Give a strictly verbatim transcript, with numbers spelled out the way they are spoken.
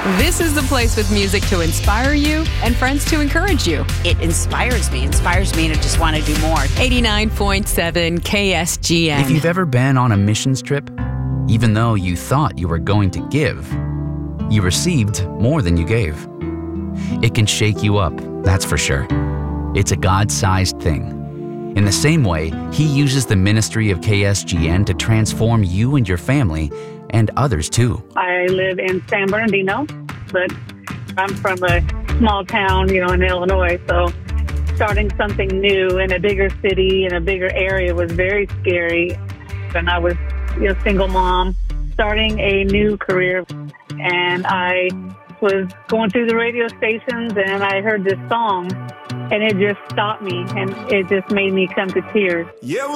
This is the place with music to inspire you and friends to encourage you. It inspires me, inspires me to just want to do more. eighty-nine point seven K S G N. If you've ever been on a missions trip, even though you thought you were going to give, you received more than you gave. It can shake you up, that's for sure. It's a God-sized thing. In the same way, He uses the ministry of K S G N to transform you and your family and others too. I live in San Bernardino, but I'm from a small town, you know, in Illinois. So starting something new in a bigger city, in a bigger area was very scary. And I was, you know, single mom, starting a new career. And I was going through the radio stations and I heard this song and it just stopped me and it just made me come to tears. Yeah.